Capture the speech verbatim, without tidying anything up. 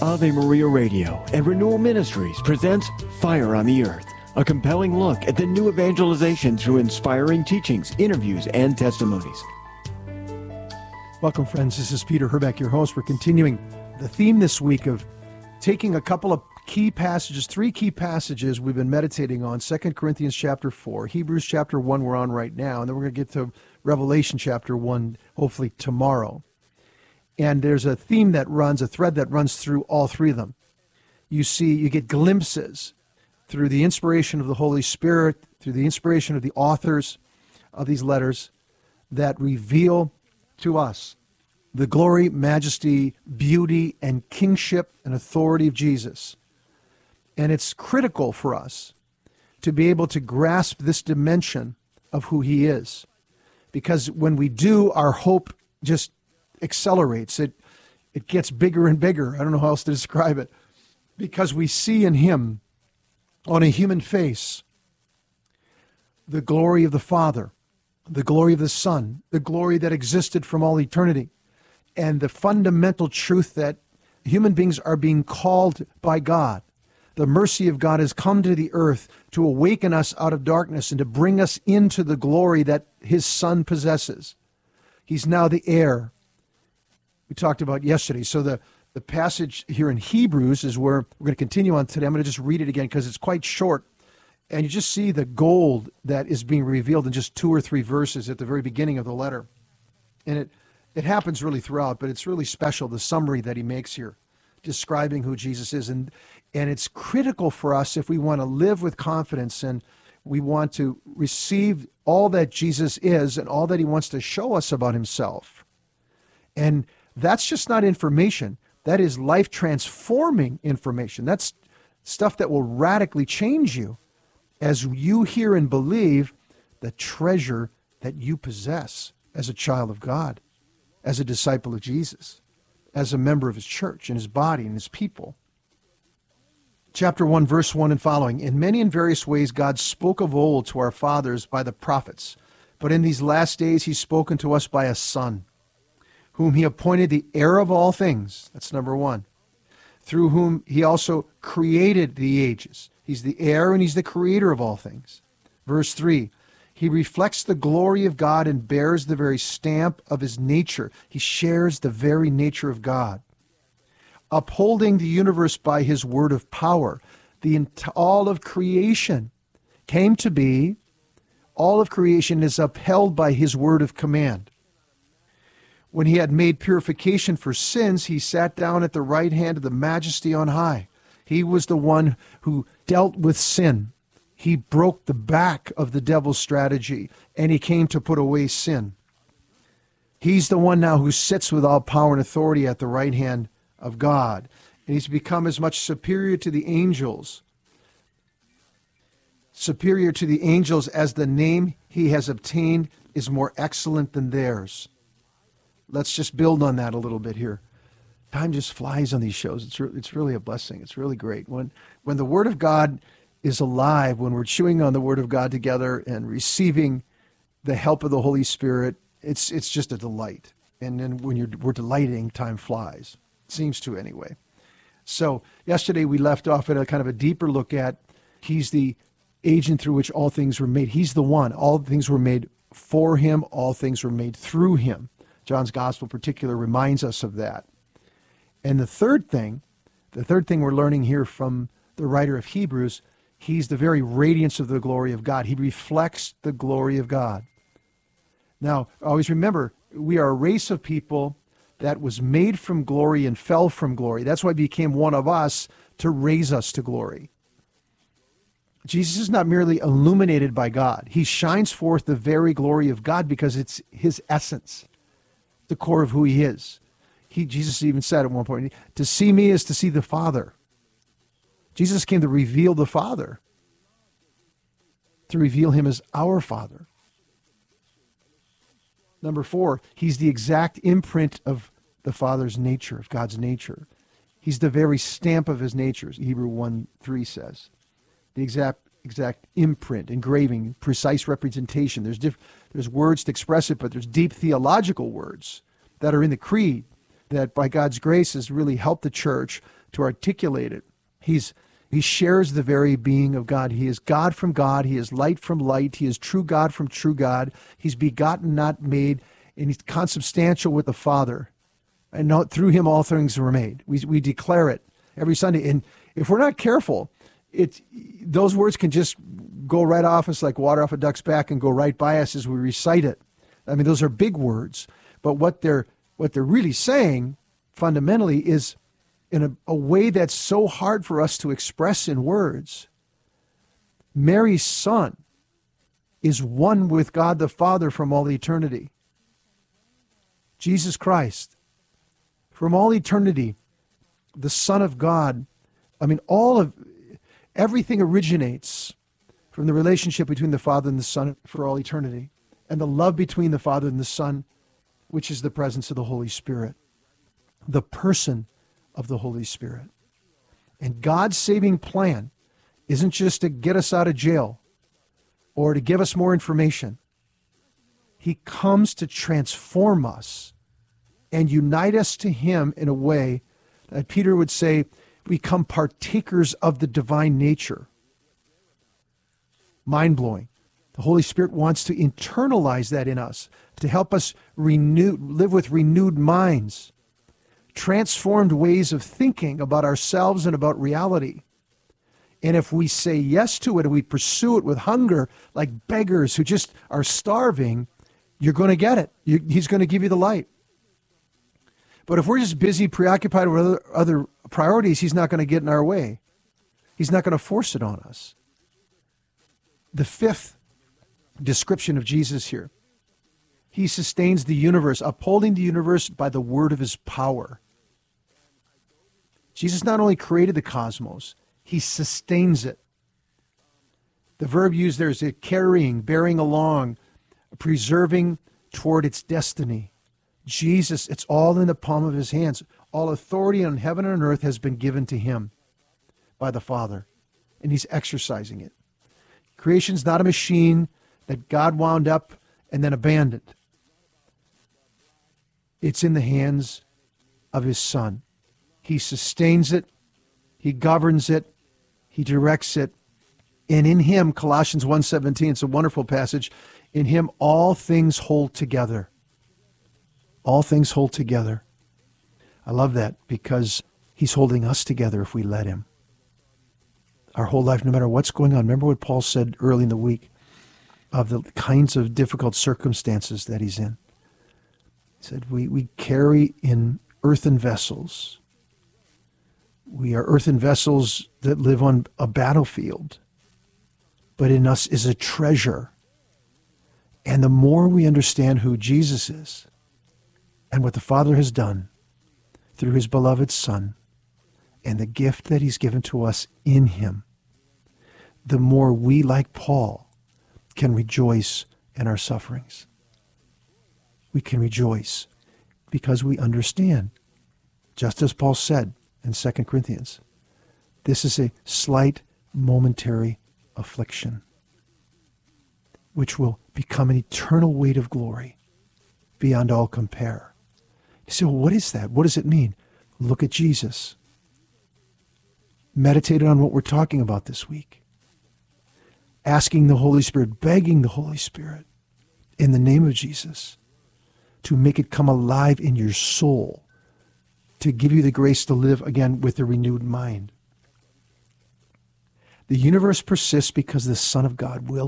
Ave Maria Radio and Renewal Ministries presents Fire on the Earth, a compelling look at the new evangelization through inspiring teachings, interviews, and testimonies. Welcome, friends. This is Peter Herbeck, your host. We're continuing the theme this week of taking a couple of key passages, three key passages we've been meditating on, Second Corinthians chapter four, Hebrews chapter one we're on right now, and then we're going to get to Revelation chapter one, hopefully tomorrow. And there's a theme that runs, a thread that runs through all three of them. You see, you get glimpses through the inspiration of the Holy Spirit, through the inspiration of the authors of these letters that reveal to us the glory, majesty, beauty, and kingship and authority of Jesus. And it's critical for us to be able to grasp this dimension of who he is. Because when we do, our hope just accelerates. It it gets bigger and bigger. I don't know how else to describe it. Because we see in him, on a human face, the glory of the Father, the glory of the Son, the glory that existed from all eternity, and the fundamental truth that human beings are being called by God. The mercy of God has come to the earth to awaken us out of darkness and to bring us into the glory that his Son possesses. He's now the heir. We talked about yesterday. So the, the passage here in Hebrews is where we're going to continue on today. I'm going to just read it again because it's quite short. And you just see the gold that is being revealed in just two or three verses at the very beginning of the letter. And it, it happens really throughout, but it's really special, the summary that he makes here, describing who Jesus is. And, and it's critical for us if we want to live with confidence and we want to receive all that Jesus is and all that he wants to show us about himself. And that's just not information. That is life-transforming information. That's stuff that will radically change you as you hear and believe the treasure that you possess as a child of God, as a disciple of Jesus, as a member of his church and his body and his people. Chapter one, verse one and following. In many and various ways God spoke of old to our fathers by the prophets, but in these last days he's spoken to us by a Son, whom he appointed the heir of all things. That's number one. Through whom he also created the ages. He's the heir and he's the creator of all things. Verse three, he reflects the glory of God and bears the very stamp of his nature. He shares the very nature of God. Upholding the universe by his word of power. The all of creation came to be. All of creation is upheld by his word of command. When he had made purification for sins, he sat down at the right hand of the majesty on high. He was the one who dealt with sin. He broke the back of the devil's strategy, and he came to put away sin. He's the one now who sits with all power and authority at the right hand of God. And he's become as much superior to the angels, superior to the angels as the name he has obtained is more excellent than theirs. Let's just build on that a little bit here. Time just flies on these shows. It's re- it's really a blessing. It's really great. When when the Word of God is alive, when we're chewing on the Word of God together and receiving the help of the Holy Spirit, it's it's just a delight. And then when you're we're delighting, time flies. It seems to anyway. So yesterday we left off at a kind of a deeper look at he's the agent through which all things were made. He's the one. All things were made for him. All things were made through him. John's Gospel in particular reminds us of that. And the third thing, the third thing we're learning here from the writer of Hebrews, he's the very radiance of the glory of God. He reflects the glory of God. Now, always remember, we are a race of people that was made from glory and fell from glory. That's why he became one of us to raise us to glory. Jesus is not merely illuminated by God. He shines forth the very glory of God because it's his essence, the core of who he is. He, Jesus even said at one point, to see me is to see the Father. Jesus came to reveal the Father, to reveal him as our Father. Number four, he's the exact imprint of the Father's nature, of God's nature. He's the very stamp of his nature, Hebrews one three says. The exact exact imprint, engraving, precise representation. There's diff, there's words to express it, but there's deep theological words that are in the creed that by God's grace has really helped the church to articulate it. He's He shares the very being of God. He is God from God. He is light from light. He is true God from true God. He's begotten, not made, and he's consubstantial with the Father. And not, through him all things were made. We, we declare it every Sunday. And if we're not careful, it, those words can just go right off us like water off a duck's back and go right by us as we recite it. I mean, those are big words. But what they're, what they're really saying fundamentally is, in a, a way that's so hard for us to express in words, Mary's son is one with God the Father from all eternity. Jesus Christ, from all eternity, the Son of God. I mean, all of, everything originates from the relationship between the Father and the Son for all eternity, and the love between the Father and the Son, which is the presence of the Holy Spirit, the person of the Holy Spirit. And God's saving plan isn't just to get us out of jail or to give us more information. He comes to transform us and unite us to him in a way that Peter would say, become partakers of the divine nature. Mind-blowing. The Holy Spirit wants to internalize that in us, to help us renew, live with renewed minds, transformed ways of thinking about ourselves and about reality. And if we say yes to it and we pursue it with hunger, like beggars who just are starving, you're going to get it. You, he's going to give you the light. But if we're just busy, preoccupied with other, other priorities, he's not going to get in our way. He's not going to force it on us. The fifth description of Jesus here. He sustains the universe, upholding the universe by the word of his power. Jesus not only created the cosmos, he sustains it. The verb used there is a carrying, bearing along, preserving toward its destiny. Jesus, it's all in the palm of his hands. All authority on heaven and on earth has been given to him by the Father, and he's exercising it. Creation's not a machine that God wound up and then abandoned. It's in the hands of his Son. He sustains it. He governs it. He directs it. And in him, Colossians one seventeen, it's a wonderful passage, in him all things hold together. All things hold together. I love that because he's holding us together if we let him. Our whole life, no matter what's going on. Remember what Paul said early in the week of the kinds of difficult circumstances that he's in. He said, we, we carry in earthen vessels. We are earthen vessels that live on a battlefield. But in us is a treasure. And the more we understand who Jesus is and what the Father has done through his beloved Son and the gift that he's given to us in him, the more we, like Paul, can rejoice in our sufferings. We can rejoice because we understand, just as Paul said in Second Corinthians, this is a slight momentary affliction, which will become an eternal weight of glory beyond all compare. You say, well, what is that? What does it mean? Look at Jesus. Meditate on what we're talking about this week. Asking the Holy Spirit, begging the Holy Spirit in the name of Jesus to make it come alive in your soul, to give you the grace to live again with a renewed mind. The universe persists because the Son of God will